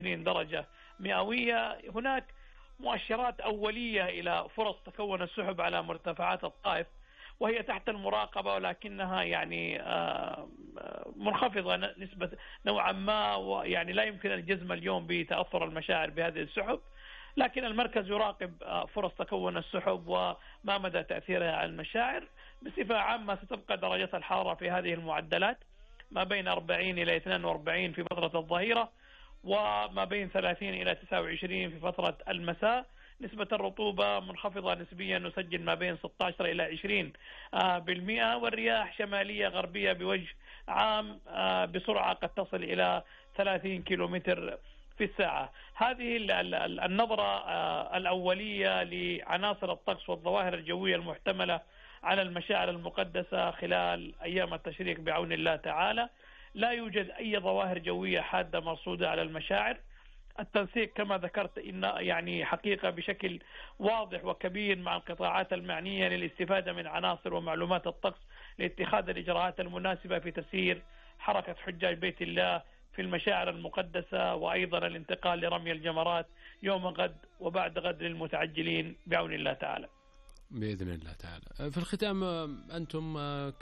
درجة مئوية. هناك مؤشرات أولية إلى فرص تكون السحب على مرتفعات الطائف، وهي تحت المراقبة، ولكنها يعني منخفضة نسبة نوعا ما، ويعني لا يمكن الجزم اليوم بتأثر المشاعر بهذه السحب، لكن المركز يراقب فرص تكون السحب وما مدى تأثيرها على المشاعر. بصفة عامة ستبقى درجات الحرارة في هذه المعدلات ما بين 40 إلى 42 في فترة الظهيرة، وما بين 30 إلى 29 في فترة المساء. نسبة الرطوبة منخفضة نسبيا، نسجل ما بين 16 إلى 20%، والرياح شمالية غربية بوجه عام بسرعة قد تصل إلى 30 كيلومتر في الساعة. هذه النظرة الأولية لعناصر الطقس والظواهر الجوية المحتملة على المشاعر المقدسة خلال أيام التشريق بعون الله تعالى. لا يوجد أي ظواهر جوية حادة مرصودة على المشاعر. التنسيق كما ذكرت إن يعني حقيقة بشكل واضح وكبير مع القطاعات المعنية للاستفادة من عناصر ومعلومات الطقس لاتخاذ الإجراءات المناسبة في تسيير حركة حجاج بيت الله في المشاعر المقدسة، وأيضا الانتقال لرمي الجمرات يوم غد وبعد غد للمتعجلين بعون الله تعالى بإذن الله تعالى. في الختام، أنتم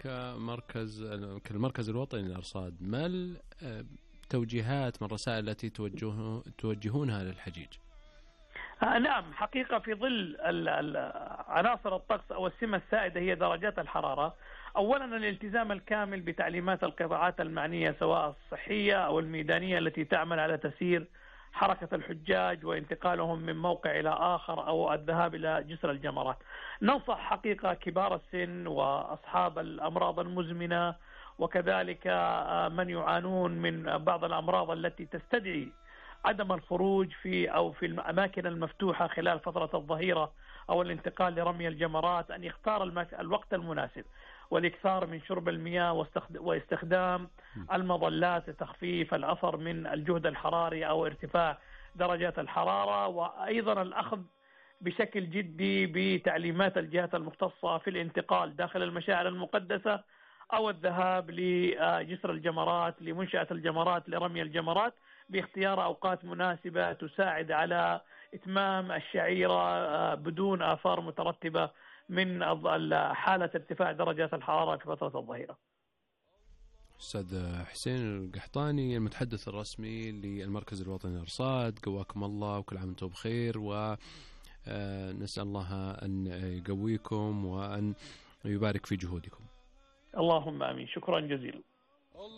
كالمركز الوطني للأرصاد، ما التوجيهات من الرسائل التي توجهونها للحجيج؟ نعم، حقيقة في ظل عناصر الطقس أو السمة السائدة هي درجات الحرارة، أولا الالتزام الكامل بتعليمات القطاعات المعنية سواء الصحية أو الميدانية التي تعمل على تسيير حركة الحجاج وانتقالهم من موقع إلى آخر أو الذهاب إلى جسر الجمرات. ننصح حقيقة كبار السن وأصحاب الأمراض المزمنة، وكذلك من يعانون من بعض الأمراض التي تستدعي عدم الخروج في الأماكن المفتوحة خلال فترة الظهيرة أو الانتقال لرمي الجمرات، أن يختار الوقت المناسب والإكثار من شرب المياه واستخدام المظلات لتخفيف الأثر من الجهد الحراري أو ارتفاع درجات الحرارة، وأيضا الأخذ بشكل جدي بتعليمات الجهات المختصة في الانتقال داخل المشاعر المقدسة أو الذهاب لجسر الجمرات لمنشأة الجمرات لرمي الجمرات، باختيار أوقات مناسبة تساعد على إتمام الشعيرة بدون آثار مترتبة من حالة ارتفاع درجات الحرارة في فترة الظهيرة. أستاذ حسين القحطاني، المتحدث الرسمي للمركز الوطني للأرصاد، قواكم الله وكل عام وانتم بخير، ونسأل الله أن يقويكم وأن يبارك في جهودكم. اللهم آمين. شكرا جزيلا.